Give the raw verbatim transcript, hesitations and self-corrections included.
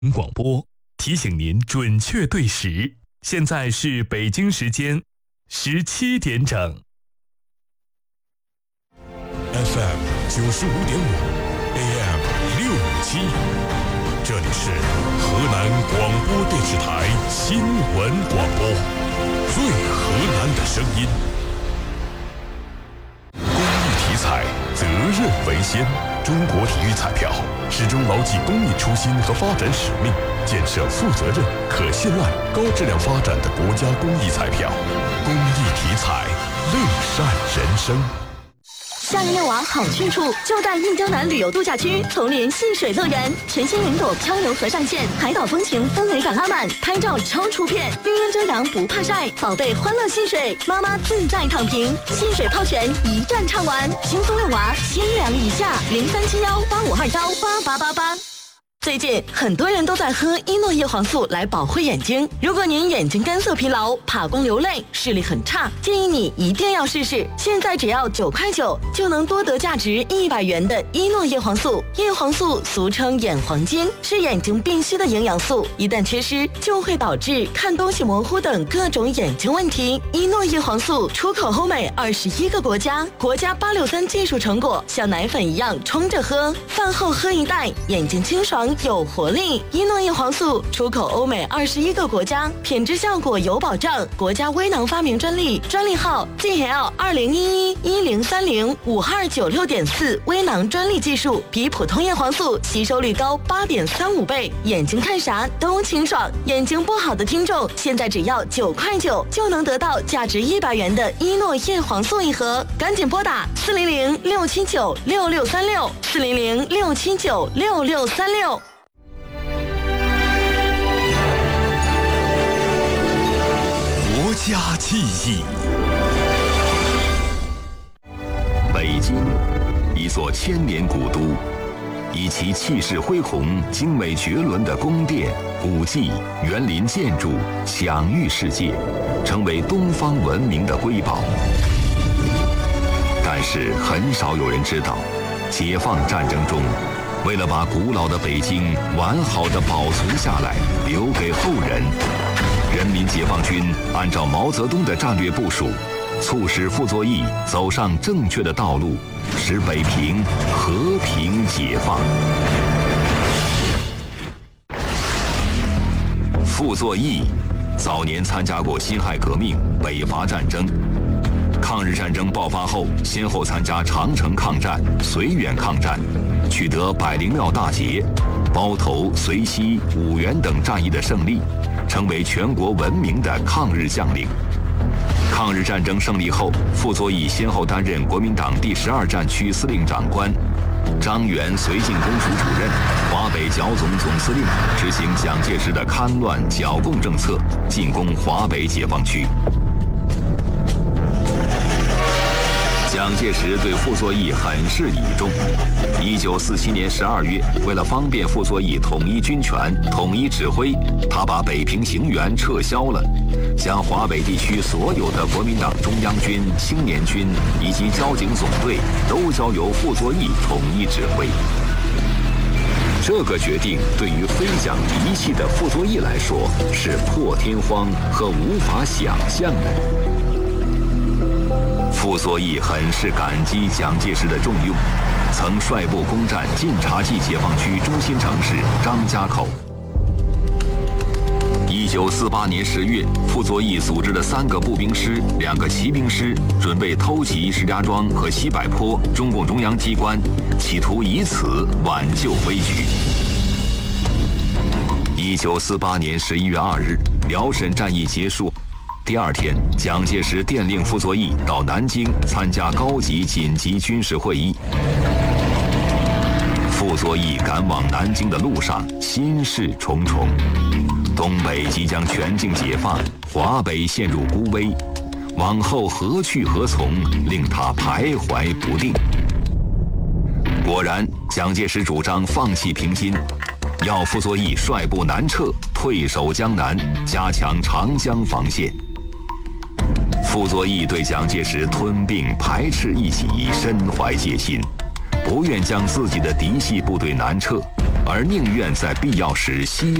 广播提醒您准确对时，现在是北京时间十七点整。 F M 九十五点五 ，A M 六五七，这里是河南广播电视台新闻广播，最河南的声音。公益体彩，责任为先。中国体育彩票始终牢记公益初心和发展使命，建设负责任、可信赖、高质量发展的国家公益彩票。公益体彩，乐善人生。 夏日遛娃好去处就在印江南旅游度假区丛林戏水乐园，全新云朵漂流河上线，海岛风情氛围感拉满，拍照超出片，绿荫遮阳不怕晒，宝贝欢乐戏水，妈妈自在躺平，戏水泡泉一站唱完，轻松遛娃，先凉一下，零三七幺八五二幺八八八八。最近很多人都在喝伊诺叶黄素来保护眼睛，如果您眼睛干涩疲劳、怕光流泪、视力很差，建议你一定要试试。现在只要九块九就能多得价值一百元的伊诺叶黄素。叶黄素俗称眼黄金，是眼睛必需的营养素，一旦缺失就会导致看东西模糊等各种眼睛问题。伊诺叶黄素出口欧美二十一个国家，国家八六三技术成果，像奶粉一样冲着喝，饭后喝一袋，眼睛清爽有活力。伊诺叶黄素出口欧美二十一个国家，品质效果有保障，国家微囊发明专利，专利号 G L 二零一一一零三零五二九六点四，微囊专利技术，比普通叶黄素吸收率高八点三五倍，眼睛看啥都清爽。眼睛不好的听众，现在只要九块九就能得到价值一百元的伊诺叶黄素一盒，赶紧拨打四零零六七九六六三六四零零六七九六六三六。 国家记忆。 北京，一座千年古都，以其气势恢宏、精美绝伦的宫殿、古迹、园林建筑享誉世界，成为东方文明的瑰宝。但是很少有人知道，解放战争中，为了把古老的北京完好的保存下来，留给后人，人民解放军按照毛泽东的战略部署，促使傅作义走上正确的道路，使北平和平解放。傅作义早年参加过辛亥革命、北伐战争。抗日战争爆发后，先后参加长城抗战、绥远抗战，取得百灵庙大捷、包头、遂西、五原等战役的胜利，成为全国闻名的抗日将领。抗日战争胜利后，傅作义先后担任国民党第十二战区司令长官、张园绥靖公署主任、华北剿总总司令，执行蒋介石的戡乱剿共政策，进攻华北解放区。蒋介石对傅作义很是倚重。一九四七年十二月，为了方便傅作义统一军权、统一指挥，他把北平行辕撤销了，将华北地区所有的国民党中央军、青年军以及交警总队都交由傅作义统一指挥。这个决定对于非讲义气的傅作义来说是破天荒和无法想象的。傅作义很是感激蒋介石的重用，曾率部攻占晋察冀解放区中心城市张家口。一九四八年十月，傅作义组织了三个步兵师、两个骑兵师，准备偷袭石家庄和西柏坡中共中央机关，企图以此挽救危局。一九四八年十一月二日，辽沈战役结束。第二天，蒋介石电令傅作义到南京参加高级紧急军事会议。傅作义赶往南京的路上，心事重重。东北即将全境解放，华北陷入孤危，往后何去何从，令他徘徊不定。果然，蒋介石主张放弃平津，要傅作义率部南撤，退守江南，加强长江防线。傅作义对蒋介石吞并排斥异己深怀戒心，不愿将自己的嫡系部队南撤， 而宁愿在必要时牺